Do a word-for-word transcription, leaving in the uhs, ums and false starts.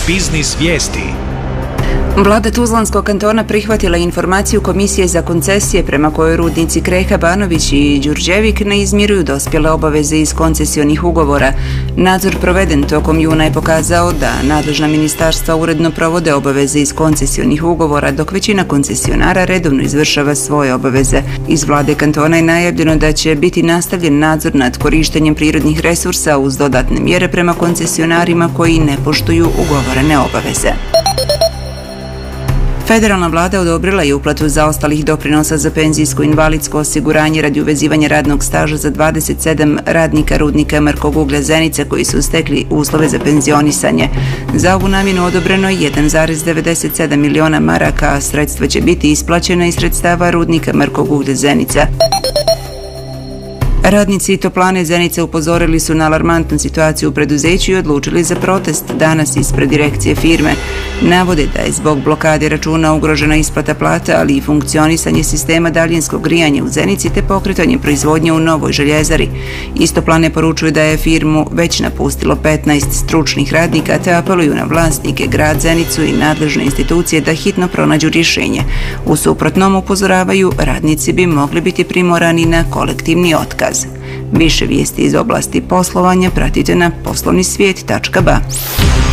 Biznis vijesti. Vlada Tuzlanskog kantona prihvatila informaciju Komisije za koncesije prema kojoj rudnici Kreha, Banović i Đurđevik ne izmiruju dospjele obaveze iz koncesionih ugovora. Nadzor proveden tokom juna je pokazao da nadležna ministarstva uredno provode obaveze iz koncesionih ugovora, dok većina koncesionara redovno izvršava svoje obaveze. Iz vlade kantona je najavljeno da će biti nastavljen nadzor nad korištenjem prirodnih resursa uz dodatne mjere prema koncesionarima koji ne poštuju ugovorene obaveze. Federalna vlada odobrila je uplatu zaostalih doprinosa za penzijsko invalidsko osiguranje radi uvezivanja radnog staža za dvadeset sedam radnika rudnika Mrkog uglja Zenica koji su stekli uslove za penzionisanje. Za ovu namjenu odobreno je jedan zarez devedeset sedam miliona maraka, a sredstva će biti isplaćena iz sredstava rudnika Mrkog uglja Zenica. Radnici Toplane Zenica upozorili su na alarmantnu situaciju u preduzeću i odlučili za protest danas ispred direkcije firme. Navode da je zbog blokade računa ugrožena isplata plata, ali i funkcionisanje sistema daljinskog grijanja u Zenici te pokretanje proizvodnje u Novoj Željezari. Iz Toplane poručuju da je firmu već napustilo petnaest stručnih radnika te apeluju na vlasnike, grad Zenicu i nadležne institucije da hitno pronađu rješenje. U suprotnom, upozoravaju, radnici bi mogli biti primorani na kolektivni otkaz. Više vijesti iz oblasti poslovanja pratite na poslovni svijet tačka ba.